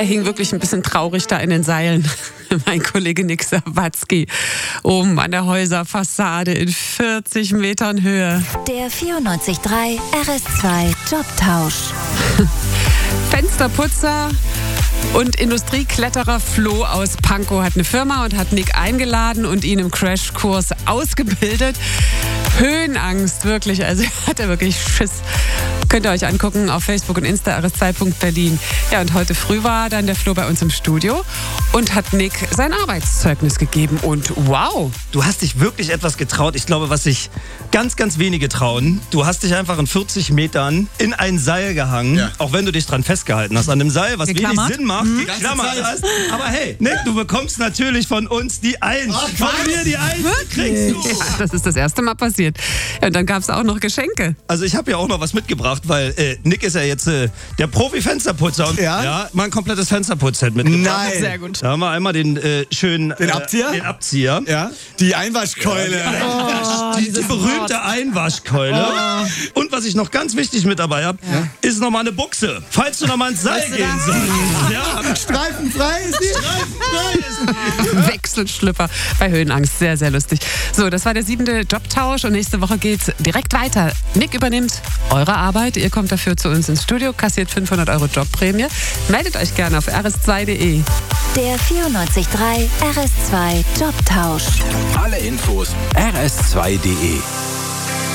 er hing wirklich ein bisschen traurig da in den Seilen. Mein Kollege Nick Sawatzki, oben an der Häuserfassade in 40 Metern Höhe. Der 94.3 RS2 Jobtausch. Fensterputzer und Industriekletterer Flo aus Pankow hat eine Firma und hat Nick eingeladen und ihn im Crashkurs ausgebildet. Höhenangst, wirklich. Also hat er wirklich Schiss. Könnt ihr euch angucken auf Facebook und Insta rs2.berlin. Ja, und heute früh war dann der Flo bei uns im Studio und hat Nick sein Arbeitszeugnis gegeben. Und wow! Du hast dich wirklich etwas getraut. Ich glaube, was sich ganz, ganz wenige trauen. Du hast dich einfach in 40 Metern in ein Seil gehangen, auch wenn du dich dran festgehalten hast. An einem Seil, was wenig Sinn macht, geklammert hast. Aber hey, Nick, du bekommst natürlich von uns die 1. Von mir die 1 kriegst du. Ja, das ist das erste Mal passiert. Ja, und dann gab es auch noch Geschenke. Also ich habe ja auch noch was mitgebracht, weil Nick ist ja jetzt der Profi-Fensterputzer. Und ja, mal ein komplettes Fensterputzset mitgebracht. Nein. Sehr gut. Da haben wir einmal den schönen... Den Abzieher? Den Abzieher. Ja. Die Einwaschkeule. Die berühmte Einwaschkeule. Und was ich noch ganz wichtig mit dabei habe, ist nochmal eine Buchse. Falls du nochmal ins Seil gehen sollst. Ja. Streifenfrei ist die. Streifenfrei ist Wechselschlüpper bei Höhenangst. Sehr, sehr lustig. So, das war der 7. Jobtausch und nächste Woche geht's direkt weiter. Nick übernimmt eure Arbeit. Ihr kommt dafür zu uns ins Studio, kassiert 500 € Jobprämie. Meldet euch gerne auf rs2.de. Der 94.3 RS2 Jobtausch. Alle Infos rs2.de.